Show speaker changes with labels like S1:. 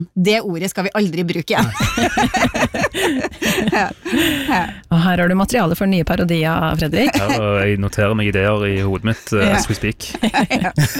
S1: Det ordet skal vi aldri bruke igjen.
S2: Og her har du materiale for nye parodier, Fredrik.
S3: Ja, og jeg noterer meg ideer i hodet mitt as we speak.